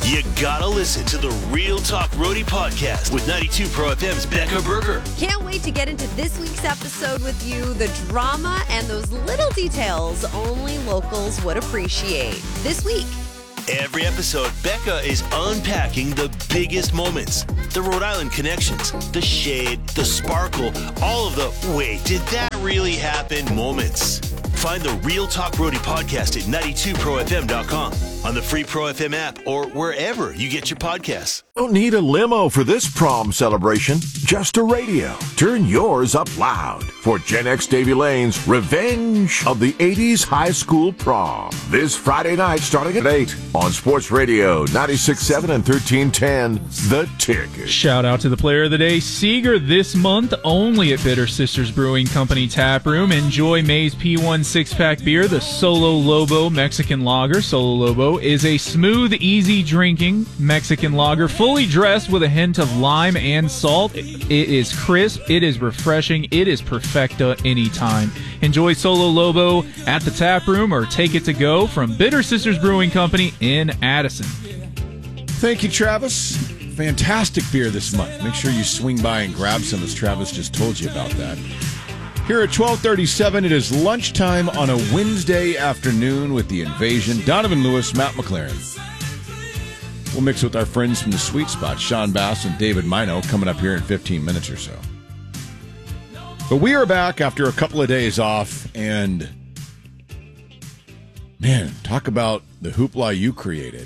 You gotta listen to the Real Talk Roadie podcast with 92 Pro FM's Becca Berger. Can't wait to get into this week's episode with you. The drama and those little details only locals would appreciate. This week. Every episode, Becca is unpacking the biggest moments. The Rhode Island connections, the shade, the sparkle, all of the wait, did that really happen moments. Find the Real Talk Roadie podcast at 92profm.com, on the free Pro FM app, or wherever you get your podcasts. Don't need a limo for this prom celebration, just a radio. Turn yours up loud for Gen X Davy Lane's Revenge of the 80s High School Prom. This Friday night starting at 8 on Sports Radio 96.7 and 1310, The Ticket. Shout out to the player of the day, Seeger, this month only at Bitter Sisters Brewing Company Tap Room. Enjoy May's P1 6-pack beer, the Solo Lobo Mexican Lager. Solo Lobo is a smooth, easy drinking Mexican lager, fully dressed with a hint of lime and salt. It is crisp, it is refreshing, it is perfecta anytime. Enjoy Solo Lobo at the tap room or take it to go from Bitter Sisters Brewing Company in Addison. Thank you, Travis. Fantastic beer this month. Make sure you swing by and grab some, as Travis just told you about that. Here at 12:37, it is lunchtime on a Wednesday afternoon with The Invasion. Donovan Lewis, Matt McLaren. We'll mix with our friends from the Sweet Spot, Sean Bass and David Mino, coming up here in 15 minutes or so. But we are back after a couple of days off, and man, talk about the hoopla you created.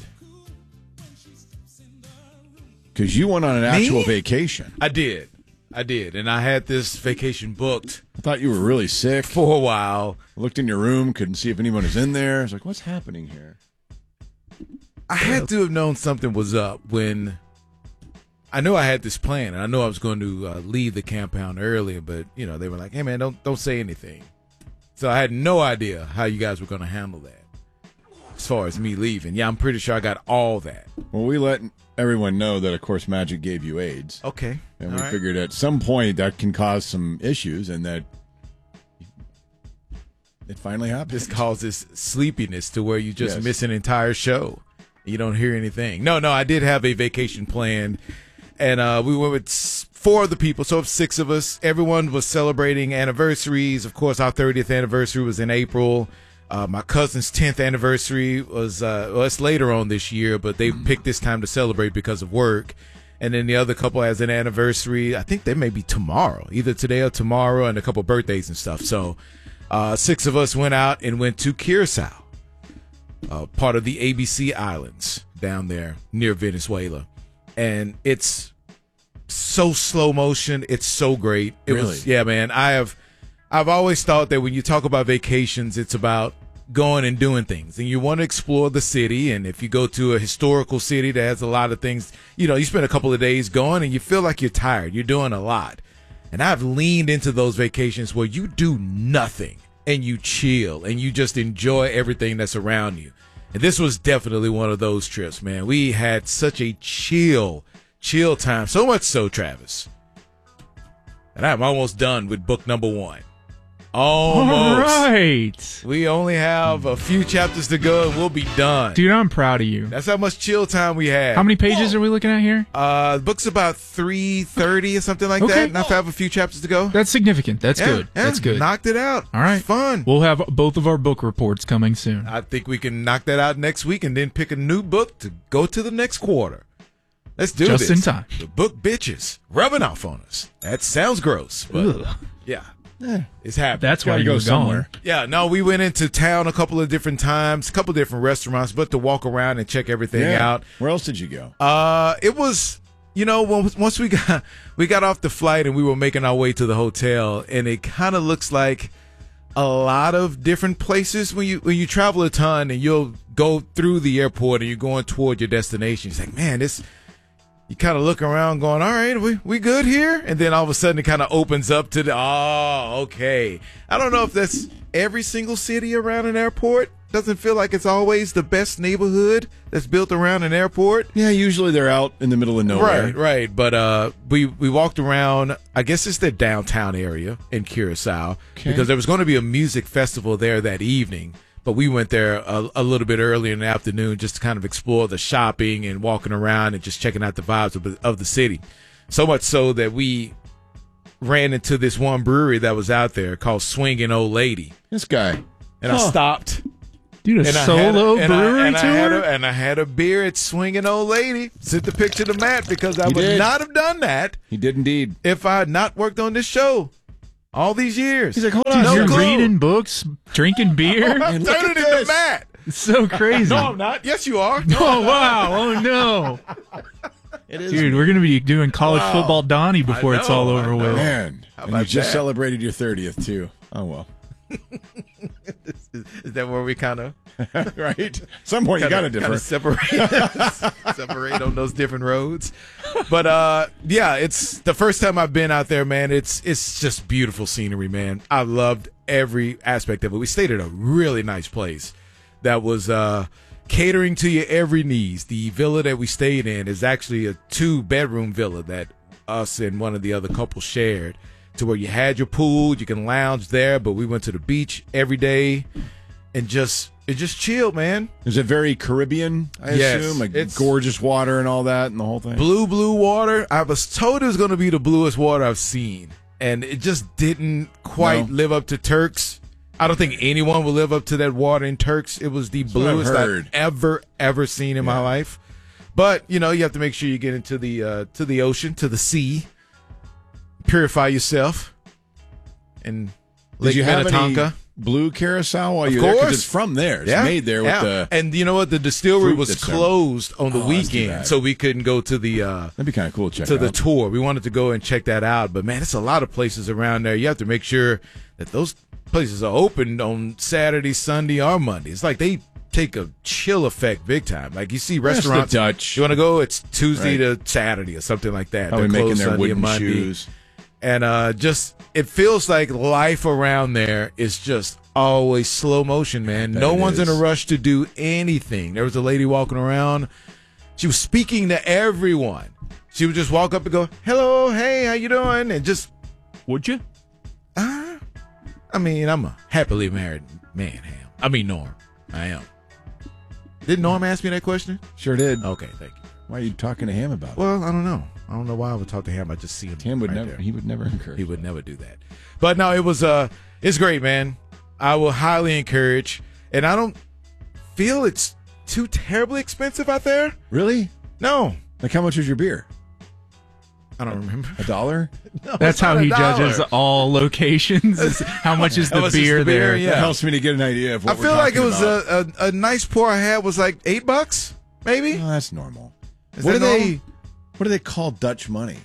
Because you went on an actual vacation. I did, and I had this vacation booked. I thought you were really sick. For a while. I looked in your room, couldn't see if anyone was in there. I was like, what's happening here? I had to have known something was up when I knew I had this plan, and I knew I was going to leave the compound early, but, you know, they were like, hey, man, don't say anything. So I had no idea how you guys were going to handle that as far as me leaving. Yeah, I'm pretty sure I got all that. Well, we let everyone know that, of course, Magic gave you AIDS. Okay. And we figured at some point that can cause some issues, and that it finally happened. This causes sleepiness to where you just miss an entire show. You don't hear anything. No, I did have a vacation planned, and we went with 4 of the people, so 6 of us. Everyone was celebrating anniversaries. Of course, our 30th anniversary was in April. My cousin's 10th anniversary was it's later on this year, but they picked this time to celebrate because of work. And then the other couple has an anniversary. I think they may be tomorrow, either today or tomorrow, and a couple birthdays and stuff. So 6 of us went out and went to Curacao, part of the ABC Islands down there near Venezuela. And it's so slow motion. It's so great. It was, yeah, man. I've always thought that when you talk about vacations, it's about going and doing things. And you want to explore the city. And if you go to a historical city that has a lot of things, you know, you spend a couple of days going and you feel like you're tired. You're doing a lot. And I've leaned into those vacations where you do nothing and you chill and you just enjoy everything that's around you. And this was definitely one of those trips, man. We had such a chill time. So much so, Travis, and I'm almost done with book number 1. Almost. All right. We only have a few chapters to go, and we'll be done. Dude, I'm proud of you. That's how much chill time we had. How many pages are we looking at here? The book's about 330 or something like that, and I have a few chapters to go. That's significant. That's good. Yeah, That's good. Knocked it out. All right. It's fun. We'll have both of our book reports coming soon. I think we can knock that out next week and then pick a new book to go to the next quarter. Let's do this. Just in time. The book bitches rubbing off on us. That sounds gross, but yeah. It's happening. That's why you go somewhere. Yeah, no, we went into town a couple of different times, a couple of different restaurants, but to walk around and check everything out. Where else did you go? It was, you know, once we got off the flight and we were making our way to the hotel, and it kind of looks like a lot of different places when you travel a ton and you'll go through the airport and you're going toward your destination. It's like, man, you kind of look around going, all right, we good here? And then all of a sudden it kind of opens up to okay. I don't know if that's every single city around an airport. Doesn't feel like it's always the best neighborhood that's built around an airport. Yeah, usually they're out in the middle of nowhere. Right. But we walked around, I guess it's the downtown area in Curacao, because there was going to be a music festival there that evening. But we went there a little bit early in the afternoon just to kind of explore the shopping and walking around and just checking out the vibes of the city. So much so that we ran into this one brewery that was out there called Swingin' Old Lady. This guy. And I stopped. Dude, And I had a beer at Swingin' Old Lady. Sent the picture to Matt because I would not have done that. He did indeed. If I had not worked on this show all these years. He's like, hold on. No you're clue. reading books, drinking beer. I'm turning into Matt. It's so crazy. No, I'm not. Yes, you are. Oh, wow. Oh, no. It is. Dude, we're going to be doing college football Donnie before it's all over with. Man, and you about just that? celebrated your 30th, too. Oh, well. Is that where we kind of Right? Some point you got to differ. separate on those different roads? But, yeah, it's the first time I've been out there, man. It's just beautiful scenery, man. I loved every aspect of it. We stayed at a really nice place that was catering to your every needs. The villa that we stayed in is actually a 2-bedroom villa that us and one of the other couples shared, to where you had your pool, you can lounge there, but we went to the beach every day and it just chilled, man. Is it very Caribbean, I assume? Like it's gorgeous water and all that and the whole thing? Blue water. I was told it was going to be the bluest water I've seen, and it just didn't quite live up to Turks. I don't think anyone will live up to that water in Turks. It was the bluest I've ever seen in my life. But, you know, you have to make sure you get into the ocean, to the sea, purify yourself. And Did you have Minnetonka. any blue Curacao while you were Of there? course. Because it's from there. It's made there with the... And you know what? The distillery fruit was that's closed on the Oh, that's too weekend, bad. so we couldn't go to the That'd be kind of cool to check to out. the tour. We wanted to go and check that out, but man, it's a lot of places around there. You have to make sure that those places are open on Saturday, Sunday, or Monday. It's like they take a chill effect big time. Like you see restaurants, the Dutch. you want to go, it's Tuesday Right. to Saturday or something like that. Probably They're making closed their Sunday and wooden Monday. shoes. And just it feels like life around there is just always slow motion, man. Bet No it one's in a is. rush to do anything. There was a lady walking around. She was speaking to everyone. She would just walk up and go, "Hello, hey, how you doing?" And just, Would you? I mean, I'm a happily married man, Ham. I mean, Norm. I am. Did Norm ask me that question? Sure did. Okay, thank you. Why are you talking to him about it? Well, I don't know. I don't know why I would talk to him. I just see him. Tim would right never. there. He would never encourage. He would never do that. But no, it was it's great, man. I will highly encourage, and I don't feel it's too terribly expensive out there. Really? No, Like how much was your beer? I don't remember. $1? That's how not he $1. judges all locations. is how much is the much is beer the beer, there? yeah. That helps me to get an idea of I what feel we're like it talking was about. a nice pour I had was like $8, maybe. Oh, that's normal. Is What that do they? normal? What do they call Dutch money?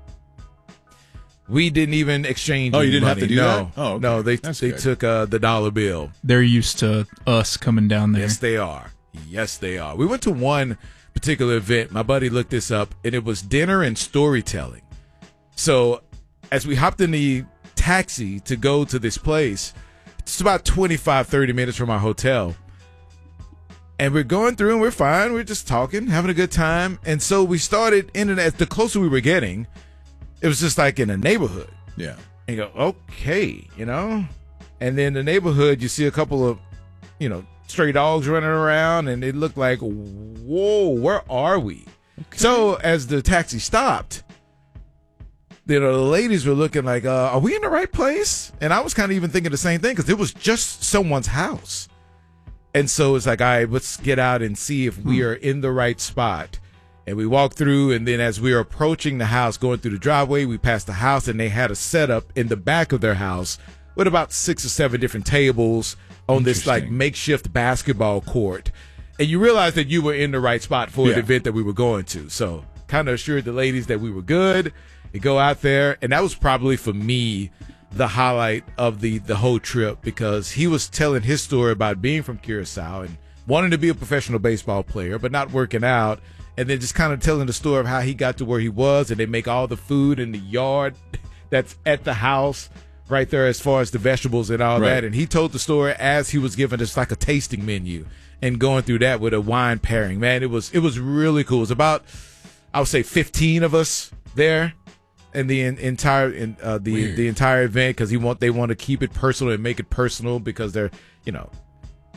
We didn't even exchange. Oh, you any didn't have money. to do no. that? Oh, okay. No, they That's they good. took the dollar bill. They're used to us coming down there. Yes, they are. Yes, they are. We went to one particular event. My buddy looked this up, and it was dinner and storytelling. So as we hopped in the taxi to go to this place, it's about 25, 30 minutes from our hotel. And we're going through, and we're fine. We're just talking, having a good time. And so we started in and the closer we were getting, it was just like in a neighborhood. Yeah. And you go, okay, you know? And then the neighborhood, you see a couple of, stray dogs running around, and it looked like, whoa, where are we? Okay. So as the taxi stopped, the ladies were looking like, are we in the right place? And I was kind of even thinking the same thing because it was just someone's house. And so it's like, all right, let's get out and see if we are in the right spot. And we walked through, and then as we were approaching the house, going through the driveway, we passed the house, and they had a setup in the back of their house with about 6 or 7 different tables on this like makeshift basketball court. And you realize that you were in the right spot for the event that we were going to. So kind of assured the ladies that we were good. You go out there, and that was probably for me the highlight of the whole trip, because he was telling his story about being from Curacao and wanting to be a professional baseball player, but not working out. And then just kind of telling the story of how he got to where he was, and they make all the food in the yard that's at the house right there as far as the vegetables and all that. And he told the story as he was given us like a tasting menu and going through that with a wine pairing. Man, it was really cool. It was about, I would say, 15 of us there in the entire the entire event, because they want to keep it personal and make it personal, because they're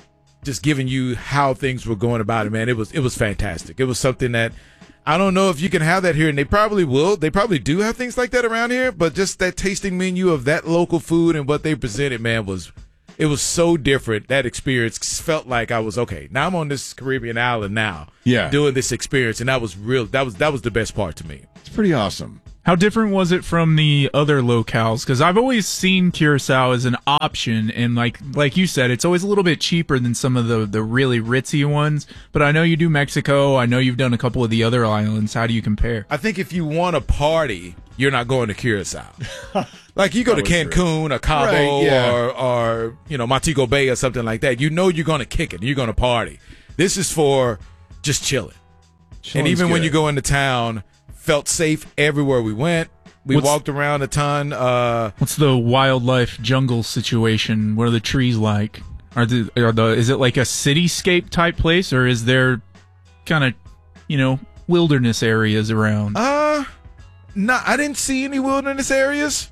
just giving you how things were going about it, man. It was fantastic. It was something that I don't know if you can have that here, and they probably will. They probably do have things like that around here, but just that tasting menu of that local food and what they presented, man, it was so different. That experience felt like I was okay. Now I'm on this Caribbean island now, doing this experience, and that was real. That was the best part to me. It's pretty awesome. How different was it from the other locales? Because I've always seen Curacao as an option, and like you said, it's always a little bit cheaper than some of the really ritzy ones. But I know you do Mexico. I know you've done a couple of the other islands. How do you compare? I think if you want a party, you're not going to Curacao. Like you go to Cancun or Cabo or Montego Bay or something like that. You know you're going to kick it. You're going to party. This is for just chilling. And even when you go into town, felt safe everywhere we went. We walked around a ton. What's the wildlife jungle situation? What are the trees like? Is it like a cityscape type place, or is there kind of wilderness areas around? No, I didn't see any wilderness areas.